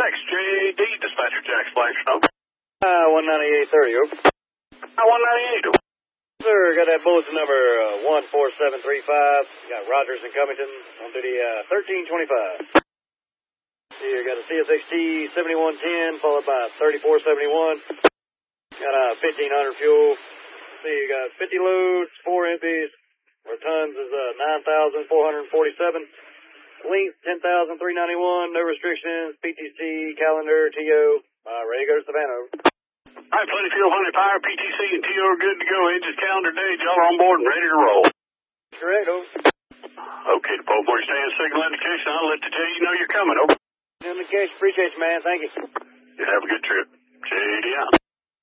CSX, JD, dispatcher Jack Splash. 19830, over. 198. Sir, got that bulletin number 14735. Got Rogers and Covington on duty 1325. Here, got a CSXT 7110 followed by 3471. Got 1500 fuel. See, you got 50 loads, 4 empties. Our tons is 9,447. Length 10,391. No restrictions. PTC, calendar, TO. Ready to go to Savannah. All right, plenty fuel, plenty power, PTC and TO are good to go. Engines, calendar, date, y'all are on board and ready to roll. Correct, over. Okay, the Pope Boy stand signal indication. I'll let the J you know you're coming, over. Indication, appreciate you, man. Thank you. You have a good trip. JD out.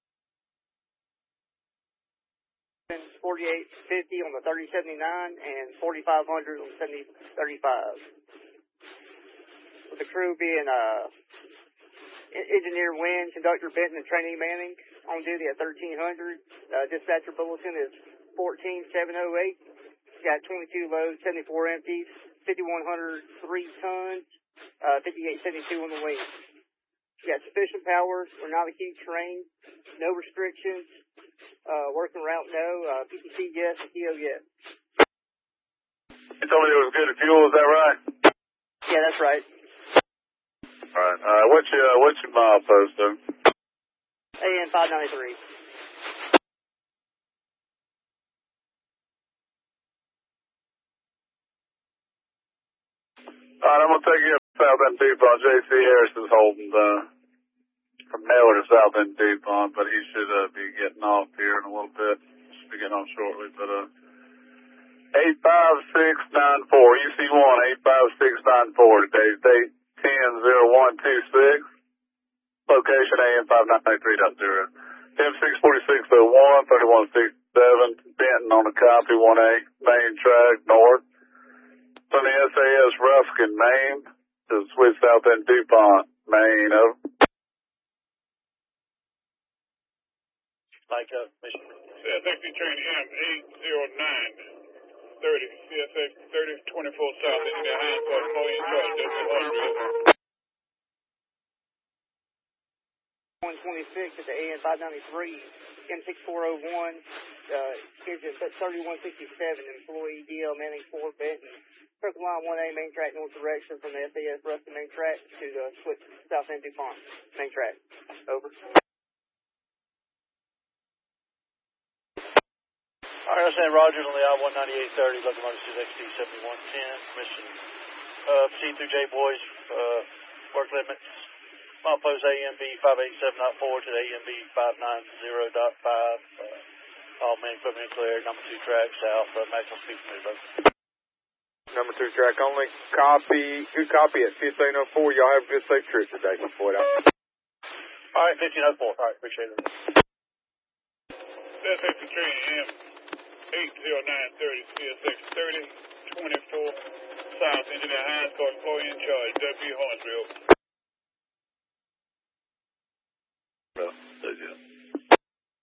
4850 on the 3079 and 4500 on the 7035. With the crew being Engineer Wynn, Conductor Benton, and Trainee Manning on duty at 1300. Dispatcher bulletin is 14708. Got 22 loads, 74 empties, 5103 tons, 5872 on the wing. Got sufficient power. We're not a huge train. No restrictions. Working route, no. PTC, yes. TO, yes. You told me it was good at fuel, is that right? Yeah, that's right. All right. What's your milepost, though? AN 593. All right, I'm going to take you up South End Dupont. J.C. Harris is holding from Naylor to South End Dupont, but he should be getting off here in a little bit. Should be getting off shortly, but 85694, UC1 85694 today's date 10/01/26. Location AM 593.0. M64601 3167 Benton on the copy 1A main track north. From the SAS Ruskin, Maine to switch South End Dupont, Maine. Over. Mike up, mission. CSX train M80930, CSX 3024 South, Engineer Hines, Chloe in charge, W100. 126 at the AN 593, M6401, engine 3167, employee DL Manning 4 Benton. Circle line 1A, main track north direction from the SAS Ruskin main track to the switch South End Dupont main track. Over. All right, I send Rogers on the I-19830, locomotive CSXT 7110, mission C through J boys, work limits, milepost AMB 587.4 to the AMB 590.5, all main equipment cleared, number 2 track south, maximum speed limit. Number 2 track only, copy, good copy at 1504, y'all have a good safe trip today, report out. All right, 1504, all right, appreciate it. CSX train M80930, CSX 3024 South, Engineer Hines, Chloe in charge, W100.